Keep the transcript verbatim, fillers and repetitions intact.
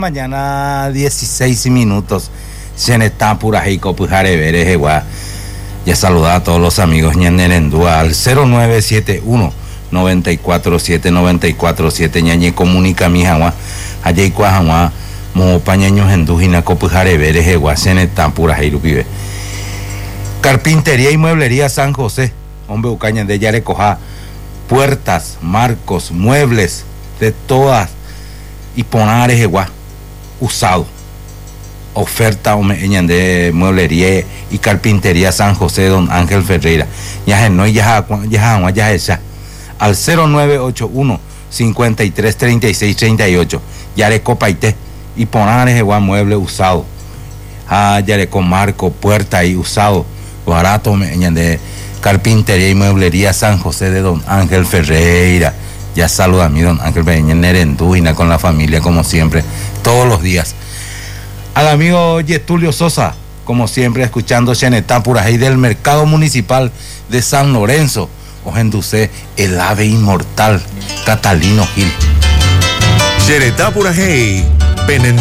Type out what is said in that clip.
Mañana dieciséis minutos. Senetá Purajico Pujare Verejeguá. Ya saludar a todos los amigos Ñanerendúa al cero nueve siete uno, nueve cuatro siete, nueve cuatro siete. Ñañe comunica mi jagua. Allá Cuajagua, mo pañeños endújina Copujare Verejeguá. Senetá Purajico pibe. Carpintería y mueblería San José. Hombre, Ucaña de Yarecoja. Puertas, marcos, muebles de todas. Y ponares igual. Usado. Oferta de mueblería y carpintería San José, don Ángel Ferreira. Ya no ya ya ya ya al cero nueve ocho uno, cincuenta y tres, treinta y seis, treinta y ocho. Ya le copaite y ponares igual mueble usado. Ah, ya le con marco, puerta y usado. Barato de carpintería y mueblería San José de don Ángel Ferreira. Ya saluda a mí, don Ángel Peña, en Nerendúina, con la familia, como siempre, todos los días. Al amigo Getulio Sosa, como siempre, escuchando Xenetá Purají del Mercado Municipal de San Lorenzo. Ojenducé, el ave inmortal, Catalino Gil. Xenetá Purají,